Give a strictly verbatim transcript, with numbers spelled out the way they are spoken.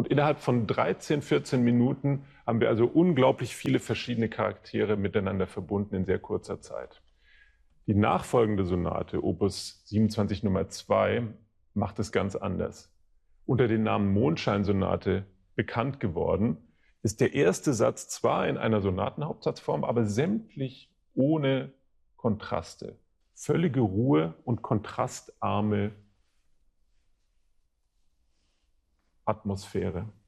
Und innerhalb von dreizehn, vierzehn Minuten haben wir also unglaublich viele verschiedene Charaktere miteinander verbunden in sehr kurzer Zeit. Die nachfolgende Sonate, Opus siebenundzwanzig Nummer zwei, macht es ganz anders. Unter dem Namen Mondscheinsonate bekannt geworden, ist der erste Satz zwar in einer Sonatenhauptsatzform, aber sämtlich ohne Kontraste. Völlige Ruhe und kontrastarme Atmosphäre.